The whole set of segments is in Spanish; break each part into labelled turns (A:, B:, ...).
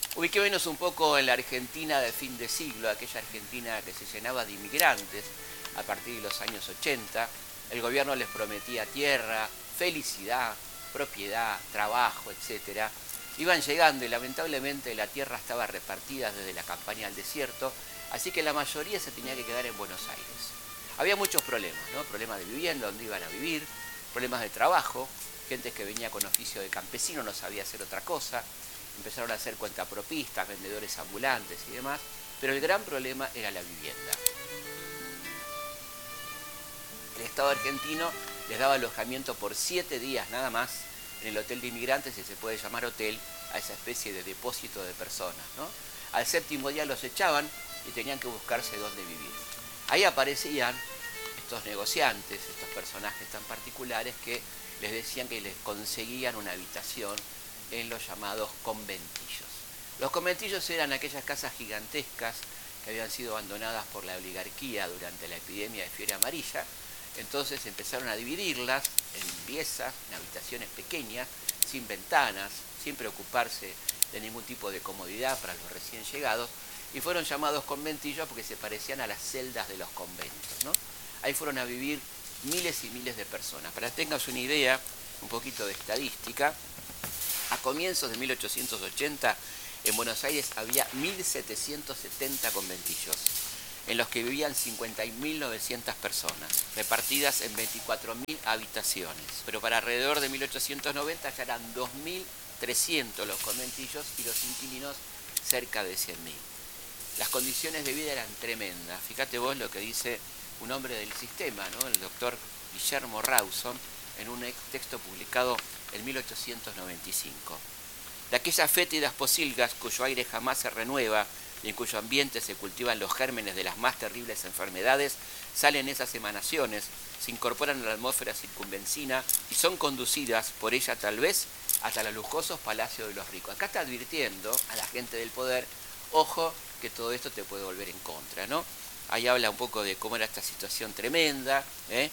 A: Ubiquémonos un poco en la Argentina de fin de siglo, aquella Argentina que se llenaba de inmigrantes a partir de los años 80. El gobierno les prometía tierra, felicidad, propiedad, trabajo, etc. Iban llegando y lamentablemente la tierra estaba repartida desde la campaña al desierto, así que la mayoría se tenía que quedar en Buenos Aires. Había muchos problemas, ¿no? Problemas de vivienda, dónde iban a vivir, problemas de trabajo, gente que venía con oficio de campesino, no sabía hacer otra cosa, empezaron a hacer cuentapropistas, vendedores ambulantes y demás, pero el gran problema era la vivienda. El Estado argentino les daba alojamiento por 7 días nada más en el hotel de inmigrantes, si se puede llamar hotel, a esa especie de depósito de personas, ¿no? Al 7.º día los echaban y tenían que buscarse dónde vivir. Ahí aparecían estos negociantes, estos personajes tan particulares que les decían que les conseguían una habitación en los llamados conventillos. Los conventillos eran aquellas casas gigantescas que habían sido abandonadas por la oligarquía durante la epidemia de fiebre amarilla. Entonces empezaron a dividirlas en piezas, en habitaciones pequeñas, sin ventanas, sin preocuparse de ningún tipo de comodidad para los recién llegados, y fueron llamados conventillos porque se parecían a las celdas de los conventos, ¿no? Ahí fueron a vivir miles y miles de personas. Para que tengas una idea, un poquito de estadística, a comienzos de 1880 en Buenos Aires había 1.770 conventillos, en los que vivían 50.900 personas, repartidas en 24.000 habitaciones. Pero para alrededor de 1890 ya eran 2.300 los conventillos y los inquilinos cerca de 100.000. Las condiciones de vida eran tremendas. Fíjate vos lo que dice un hombre del sistema, ¿no? El doctor Guillermo Rawson, en un texto publicado en 1895. De aquellas fétidas pocilgas cuyo aire jamás se renueva y en cuyo ambiente se cultivan los gérmenes de las más terribles enfermedades, salen esas emanaciones, se incorporan a la atmósfera circunvencina y son conducidas por ella tal vez hasta los lujosos palacios de los ricos. Acá está advirtiendo a la gente del poder, ojo, que todo esto te puede volver en contra, ¿no? Ahí habla un poco de cómo era esta situación tremenda,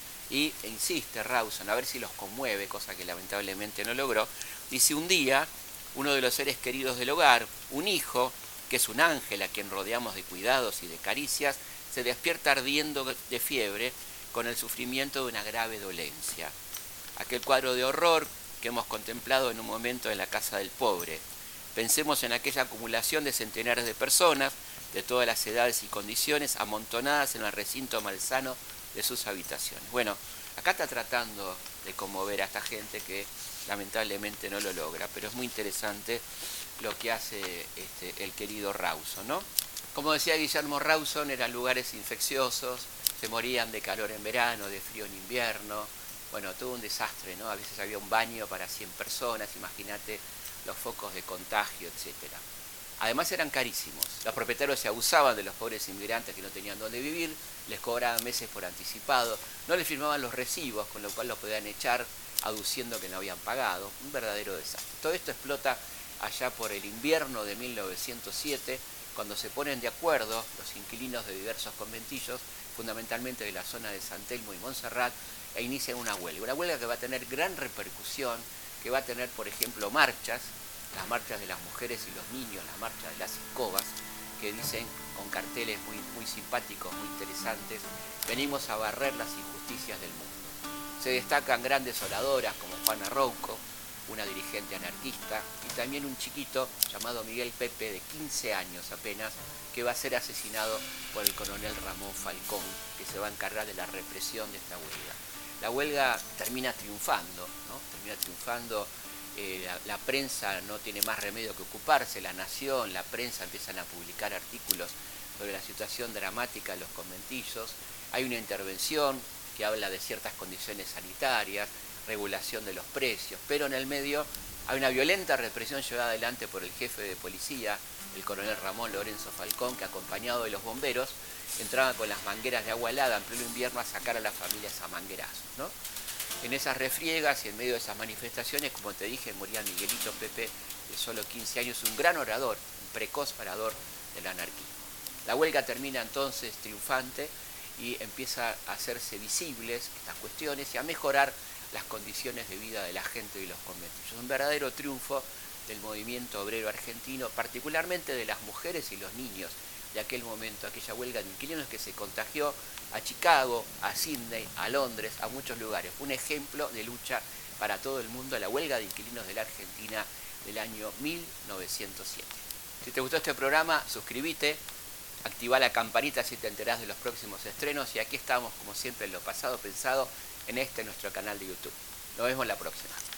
A: y insiste Rawson, a ver si los conmueve, cosa que lamentablemente no logró. Dice: un día, uno de los seres queridos del hogar, un hijo, que es un ángel a quien rodeamos de cuidados y de caricias, se despierta ardiendo de fiebre con el sufrimiento de una grave dolencia. Aquel cuadro de horror que hemos contemplado en un momento en la casa del pobre. Pensemos en aquella acumulación de centenares de personas, de todas las edades y condiciones, amontonadas en el recinto malsano de sus habitaciones. Bueno, acá está tratando de conmover a esta gente que lamentablemente no lo logra, pero es muy interesante lo que hace el querido Rawson, ¿no? Como decía Guillermo Rawson, eran lugares infecciosos, se morían de calor en verano, de frío en invierno, bueno, todo un desastre, ¿no? A veces había un baño para 100 personas, imagínate los focos de contagio, etcétera. Además eran carísimos. Los propietarios se abusaban de los pobres inmigrantes que no tenían dónde vivir, les cobraban meses por anticipado, no les firmaban los recibos, con lo cual los podían echar aduciendo que no habían pagado. Un verdadero desastre. Todo esto explota allá por el invierno de 1907, cuando se ponen de acuerdo los inquilinos de diversos conventillos, fundamentalmente de la zona de San Telmo y Montserrat, e inician una huelga que va a tener gran repercusión, que va a tener, por ejemplo, marchas, las marchas de las mujeres y los niños, las marchas de las escobas, que dicen con carteles muy simpáticos, muy interesantes: venimos a barrer las injusticias del mundo. Se destacan grandes oradoras como Juana Rouco, una dirigente anarquista, y también un chiquito llamado Miguel Pepe, de 15 años apenas, que va a ser asesinado por el coronel Ramón Falcón, que se va a encargar de la represión de esta huelga. La huelga termina triunfando, ¿no? Termina triunfando. La prensa no tiene más remedio que ocuparse, La Nación, la prensa empiezan a publicar artículos sobre la situación dramática de los conventillos. Hay una intervención que habla de ciertas condiciones sanitarias, regulación de los precios, pero en el medio hay una violenta represión llevada adelante por el jefe de policía, el coronel Ramón Lorenzo Falcón, que acompañado de los bomberos entraba con las mangueras de agua helada en pleno invierno a sacar a las familias a manguerazos, ¿no? En esas refriegas y en medio de esas manifestaciones, como te dije, moría Miguelito Pepe, de solo 15 años, un gran orador, un precoz orador del anarquismo. La huelga termina entonces triunfante y empieza a hacerse visibles estas cuestiones y a mejorar las condiciones de vida de la gente de los conventillos. Un verdadero triunfo del movimiento obrero argentino, particularmente de las mujeres y los niños de aquel momento, aquella huelga de inquilinos que se contagió a Chicago, a Sydney, a Londres, a muchos lugares. Fue un ejemplo de lucha para todo el mundo, la huelga de inquilinos de la Argentina del año 1907. Si te gustó este programa, suscríbete, activa la campanita si te enterás de los próximos estrenos, y aquí estamos, como siempre, en Lo Pasado Pensado, en nuestro canal de YouTube. Nos vemos la próxima.